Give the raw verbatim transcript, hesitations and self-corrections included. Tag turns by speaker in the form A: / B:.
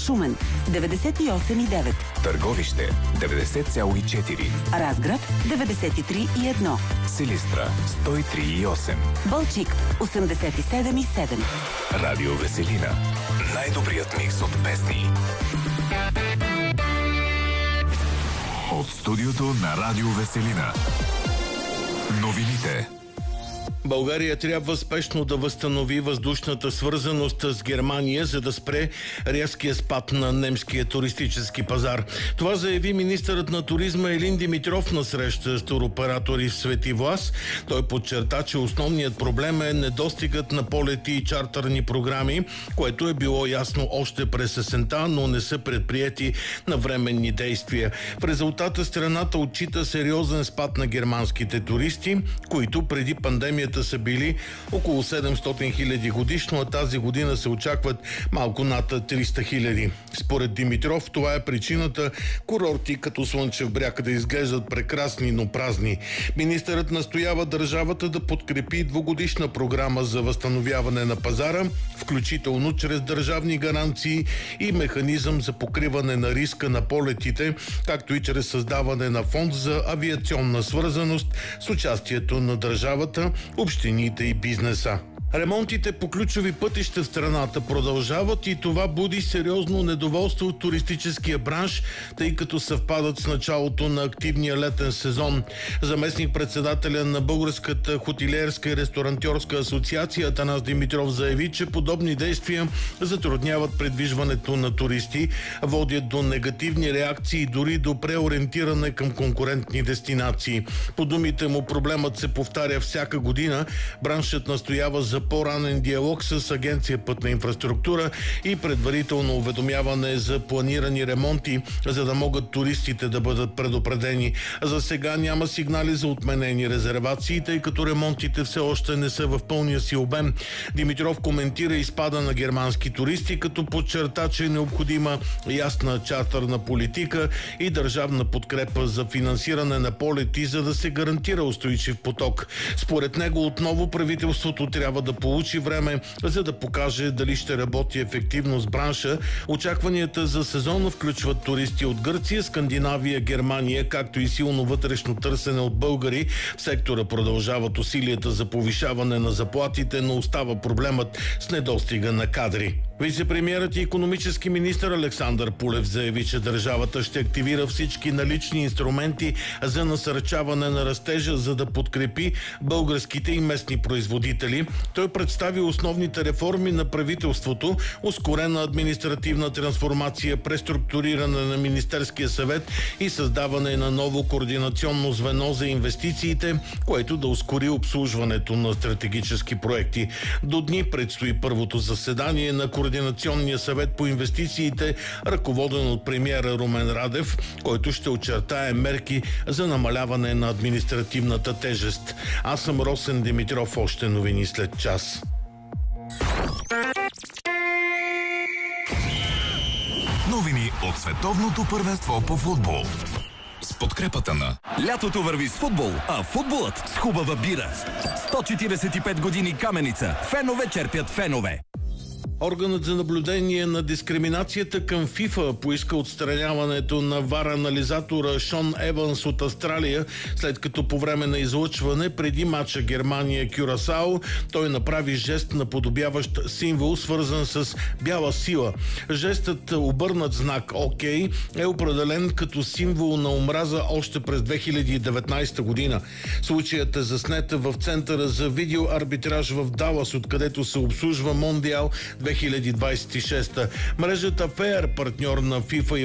A: Шумен деветдесет и осем и девет,
B: Търговище деветдесет цяло и четири,
A: Разград деветдесет и три и едно,
B: Силистра сто и три и осем,
A: Балчик осемдесет и седем и седем.
B: Радио Веселина. Най-добрият микс от песни. От студиото на Радио Веселина. Новините.
C: България трябва спешно да възстанови въздушната свързаност с Германия, за да спре рязкия спад на немския туристически пазар. Това заяви министърът на туризма Илин Димитров на среща с туроператори в Свети Влас. Той подчерта, че основният проблем е недостигът на полети и чартърни програми, което е било ясно още през есента, но не са предприети навременни действия. В резултата страната отчита сериозен спад на германските туристи, които преди пандемията са били около седемстотин хиляди годишно, а тази година се очакват малко над триста хиляди. Според Димитров, това е причината курорти като Слънчев бряг да изглеждат прекрасни, но празни. Министърът настоява държавата да подкрепи двугодишна програма за възстановяване на пазара, включително чрез държавни гаранции и механизъм за покриване на риска на полетите, както и чрез създаване на фонд за авиационна свързаност с участието на държавата, общините и бизнеса. Ремонтите по ключови пътища в страната продължават и това буди сериозно недоволство от туристическия бранш, тъй като съвпадат с началото на активния летен сезон. Заместник-председателя на Българската хотелиерска и ресторантьорска асоциация Атанас Димитров заяви, че подобни действия затрудняват придвижването на туристи, водят до негативни реакции и дори до преориентиране към конкурентни дестинации. По думите му, проблемът се повтаря всяка година. Браншът настоява за по-ранен диалог с Агенция Пътна инфраструктура и предварително уведомяване за планирани ремонти, за да могат туристите да бъдат предупредени. За сега няма сигнали за отменени резервации, тъй като ремонтите все още не са в пълния си обем. Димитров коментира изпада на германски туристи, като подчерта, че е необходима ясна чартърна политика и държавна подкрепа за финансиране на полети, за да се гарантира устойчив поток. Според него отново правителството трябва да получи време, за да покаже дали ще работи ефективно с бранша. Очакванията за сезона включват туристи от Гърция, Скандинавия, Германия, както и силно вътрешно търсене от българи. В сектора продължават усилията за повишаване на заплатите, но остава проблемът с недостига на кадри. Вицепремиерът и икономически министър Александър Пулев заяви, че държавата ще активира всички налични инструменти за насърчаване на растежа, за да подкрепи българските и местни производители. Той представи основните реформи на правителството, ускорена административна трансформация, преструктуриране на Министерския съвет и създаване на ново координационно звено за инвестициите, което да ускори обслужването на стратегически проекти. До дни предстои първото заседание на Координационния съвет по инвестициите, ръководен от премиера Румен Радев, който ще очертае мерки за намаляване на административната тежест. Аз съм Росен Димитров, още новини след час.
B: Новини от световното първенство по футбол. С подкрепата на
D: Лятото върви с футбол, а футболът с хубава бира. сто четиридесет и пет години Каменица. Фенове черпят фенове.
C: Органът за наблюдение на дискриминацията към ФИФА поиска отстраняването на вар-анализатора Шон Еванс от Австралия, след като по време на излъчване преди мача Германия-Кюрасао той направи жест наподобяващ символ, свързан с бяла сила. Жестът обърнат знак ОК е определен като символ на омраза още през две хиляди и деветнадесета година. Случаят е заснет в Центъра за видеоарбитраж в Далас, откъдето се обслужва Мондиал две хиляди двадесет и шеста. Мрежата Феер, партньор на ФИФА и